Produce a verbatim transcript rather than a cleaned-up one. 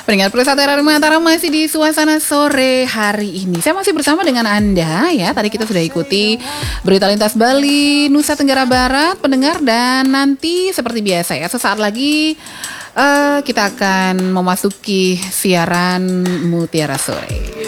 Pendengar Pusat R R Mataram masih di suasana sore hari ini. Saya masih bersama dengan Anda ya. Tadi kita sudah ikuti berita lintas Bali, Nusa Tenggara Barat, pendengar, dan nanti seperti biasa ya, sesaat lagi uh, kita akan memasuki siaran Mutiara Sore.